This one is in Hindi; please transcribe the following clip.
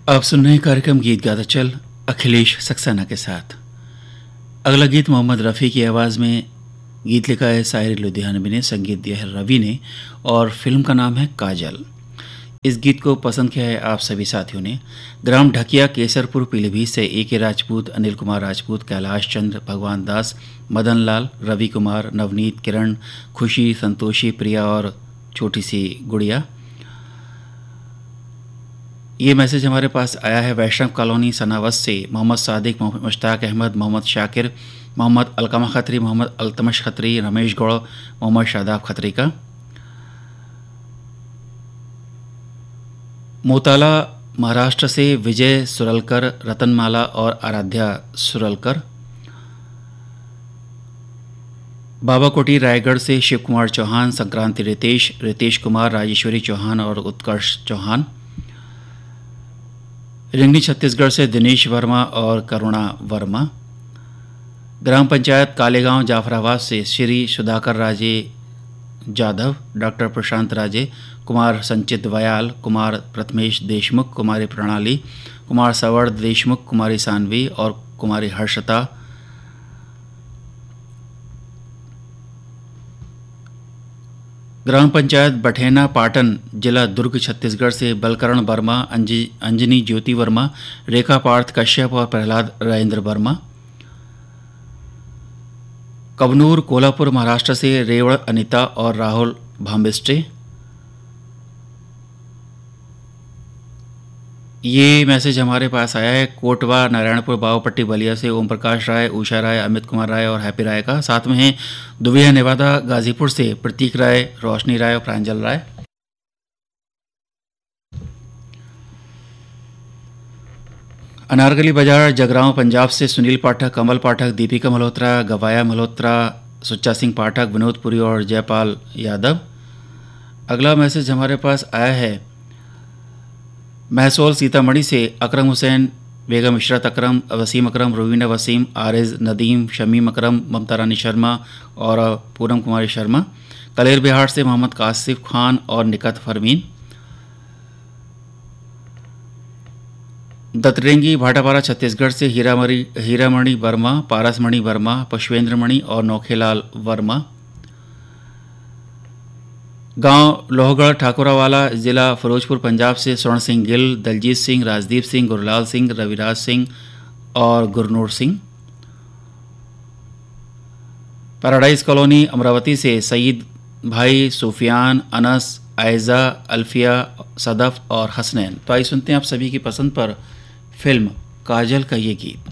आप सुन रहे हैं कार्यक्रम गीत गाता चल अखिलेश सक्सेना के साथ। अगला गीत मोहम्मद रफ़ी की आवाज़ में। गीत लिखा है साहिर लुधियानवी ने, संगीत दिया है रवि ने और फिल्म का नाम है काजल। इस गीत को पसंद किया है आप सभी साथियों ने। ग्राम ढकिया, केसरपुर, पीलीभीत से ए.के. राजपूत, अनिल कुमार राजपूत, कैलाश चंद्र, भगवान दास, मदन लाल, रवि कुमार, नवनीत, किरण, खुशी, संतोषी, प्रिया और छोटी सी गुड़िया। ये मैसेज हमारे पास आया है वैष्णव कॉलोनी सनावत से मोहम्मद सादिक, मोहम्मद मुश्ताक अहमद, मोहम्मद शाकिर, मोहम्मद अलकमा खत्री, मोहम्मद अल्तमश खत्री, रमेश गौड़, मोहम्मद शादाब खत्री का। मोताला महाराष्ट्र से विजय सुरलकर, रतनमाला और आराध्या सुरलकर। बाबाकोटी रायगढ़ से शिव कुमार चौहान, संक्रांति रितेश, रितेश कुमार, राजेश्वरी चौहान और उत्कर्ष चौहान। रिंगनी छत्तीसगढ़ से दिनेश वर्मा और करुणा वर्मा। ग्राम पंचायत कालेगांव जाफराबाद से श्री सुधाकर राजे जाधव, डॉक्टर प्रशांत राजे, कुमार संचित वयाल, कुमार प्रथमेश देशमुख, कुमारी प्रणाली, कुमार सवर्ध देशमुख, कुमारी सानवी और कुमारी हर्षता। ग्राम पंचायत बठेना पाटन, जिला दुर्ग, छत्तीसगढ़ से बलकरण वर्मा, अंजनी ज्योति वर्मा, रेखा पार्थ कश्यप और प्रहलाद राजेंद्र वर्मा। कबनूर कोल्हापुर महाराष्ट्र से रेवड़ अनिता और राहुल भाम्बिस्टे। ये मैसेज हमारे पास आया है कोटवा नारायणपुर बावपट्टी बलिया से ओम प्रकाश राय, उषा राय, अमित कुमार राय और हैप्पी राय का। साथ में है दुबिया नेवादा गाजीपुर से प्रतीक राय, रोशनी राय और प्रांजल राय। अनारकली बाजार जगरांव पंजाब से सुनील पाठक, कमल पाठक, दीपिका मल्होत्रा, गवाया मल्होत्रा, सुच्चा सिंह पाठक, विनोद पुरी और जयपाल यादव। अगला मैसेज हमारे पास आया है महसोल सीतामढ़ी से अकरम हुसैन, बेगम इशरत अकरम, वसीम अकरम, रुवीना वसीम, आरिज नदीम, शमीम अकरम, ममता रानी शर्मा और पूनम कुमारी शर्मा। कलेर बिहार से मोहम्मद कासिफ खान और निकत फरमीन। दतरेंगी भाटापारा छत्तीसगढ़ से हीरामणि वर्मा, पारसमणि वर्मा, पुष्पेंद्रमणि और नौखेलाल वर्मा। गांव लोहगढ़ ठाकुरावाला, जिला फिरोजपुर पंजाब से स्वर्ण सिंह गिल, दलजीत सिंह, राजदीप सिंह, गुरलाल सिंह, रविराज सिंह और गुरनूर सिंह। पैराडाइज कॉलोनी अमरावती से सईद भाई, सुफियान, अनस, आयजा, अल्फिया, सदफ और हसनैन। तो आइए सुनते हैं आप सभी की पसंद पर फिल्म काजल का ये गीत।